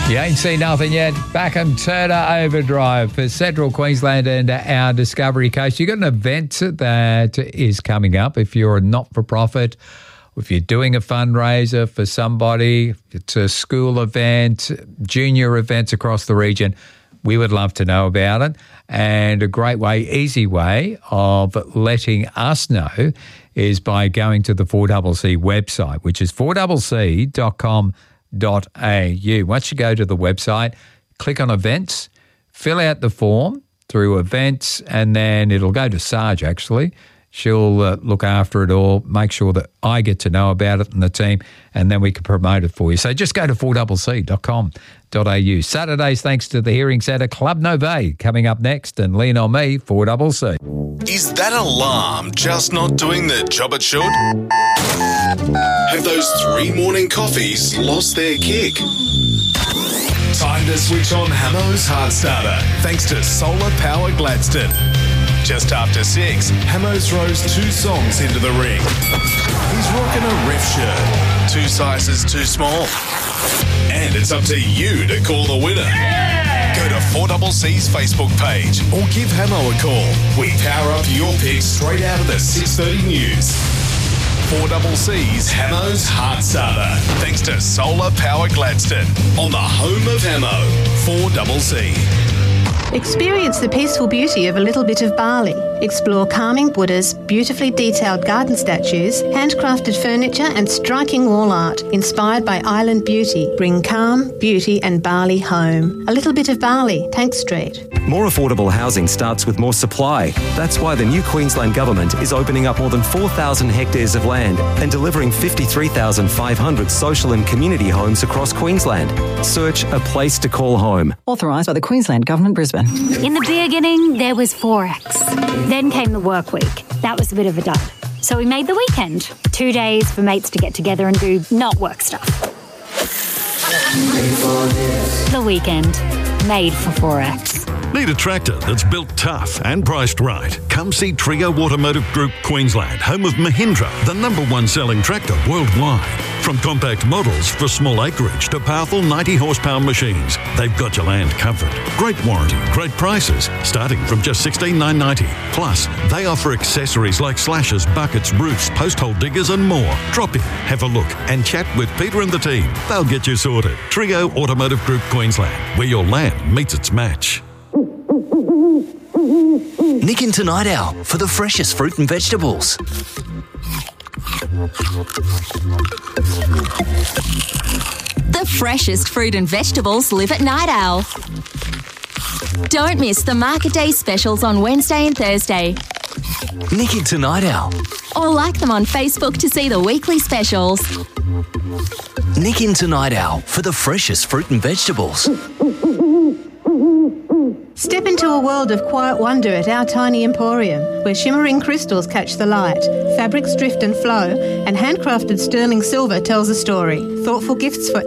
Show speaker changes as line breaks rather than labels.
You ain't seen nothing yet. Backham Turner Overdrive for Central Queensland and our Discovery Coast. You've got an event that is coming up. If you're a not-for-profit, if you're doing a fundraiser for somebody, it's a school event, junior events across the region, we would love to know about it. And a great way, easy way of letting us know is by going to the 4CC website, which is 4cc.com.au. Once you go to the website, click on events, fill out the form through events, and then it'll go to Sarge, actually. She'll look after it all, make sure that I get to know about it and the team, and then we can promote it for you. So just go to 4cc.com.au. Saturdays, thanks to the Hearing Centre, Club Nove coming up next, and Lean On Me, 4CC.
Is that alarm just not doing the job it should? Have those 3 morning coffees lost their kick? Time to switch on Hamo's Heart Starter, thanks to Solar Power Gladstone. Just after 6, Hamo throws 2 songs into the ring. He's rocking a ref shirt, 2 sizes too small. And it's up to you to call the winner. Yeah! Go to 4CC's Facebook page or give Hamo a call. We power up your picks straight out of the 6:30 news. 4CC's Hamo's Heart Starter, thanks to Solar Power Gladstone, on the home of Hamo, 4CC.
Experience the peaceful beauty of a little bit of Bali. Explore calming Buddhas, beautifully detailed garden statues, handcrafted furniture and striking wall art inspired by island beauty. Bring calm, beauty and Bali home. A little bit of Bali, Tank Street.
More affordable housing starts with more supply. That's why the new Queensland Government is opening up more than 4,000 hectares of land and delivering 53,500 social and community homes across Queensland. Search A Place to Call Home.
Authorised by the Queensland Government, Brisbane.
In the beginning, there was Forex. Then came the work week. That was a bit of a dud. So we made the weekend. 2 days for mates to get together and do not work stuff. The weekend. Made for Forex.
Need a tractor that's built tough and priced right? Come see Trio Automotive Group Queensland, home of Mahindra, the #1 selling tractor worldwide. From compact models for small acreage to powerful 90 horsepower machines, they've got your land covered. Great warranty, great prices, starting from just $16,990. Plus, they offer accessories like slashers, buckets, roofs, post hole diggers and more. Drop in, have a look and chat with Peter and the team. They'll get you sorted. Trio Automotive Group Queensland, where your land meets its match.
Nick into Night Owl for the freshest fruit and vegetables.
The freshest fruit and vegetables live at Night Owl. Don't miss the Market Day specials on Wednesday and Thursday.
Nick into Night Owl.
Or like them on Facebook to see the weekly specials.
Nick into Night Owl for the freshest fruit and vegetables.
Step into a world of quiet wonder at our tiny emporium, where shimmering crystals catch the light, fabrics drift and flow, and handcrafted sterling silver tells a story. Thoughtful gifts for